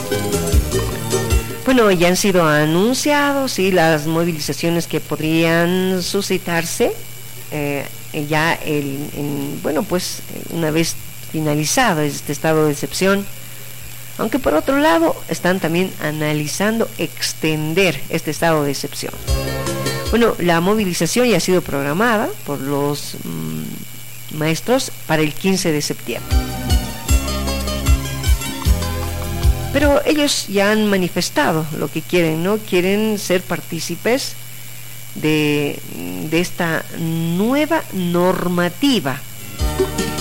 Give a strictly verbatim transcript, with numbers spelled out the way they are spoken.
Bueno, ya han sido anunciados, sí, las movilizaciones que podrían suscitarse eh, ya el, en, bueno, pues una vez finalizado este estado de excepción, aunque por otro lado están también analizando extender este estado de excepción. Bueno, la movilización ya ha sido programada por los mmm, maestros para el quince de septiembre. Pero ellos ya han manifestado lo que quieren, ¿no? Quieren ser partícipes de, de esta nueva normativa